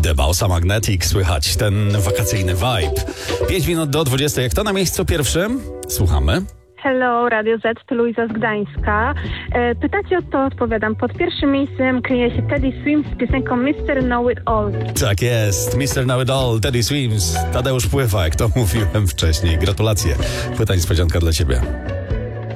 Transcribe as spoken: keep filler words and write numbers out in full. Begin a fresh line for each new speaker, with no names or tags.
The Bossa Magnetic, słychać ten wakacyjny vibe. Pięć minut do dwudziestej. Kto na miejscu pierwszym? Słuchamy.
Hello, Radio Z, to Luiza z Gdańska. E, pytacie o to, odpowiadam. Pod pierwszym miejscem kryje się Teddy Swims z piosenką mister Know It All.
Tak jest, mister Know It All, Teddy Swims, Tadeusz Pływa, jak to mówiłem wcześniej. Gratulacje. Pytań niespodzianka dla ciebie.